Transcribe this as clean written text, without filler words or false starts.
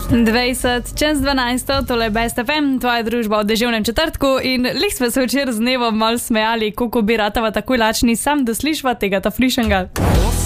20 čez 12, tole je Best FM, tvoja družba v deževnem četrtku in lih smo se včeraj z dnevom malo smejali, koliko bi ratava takoj lačni, sam da slišva tega ta frišenga.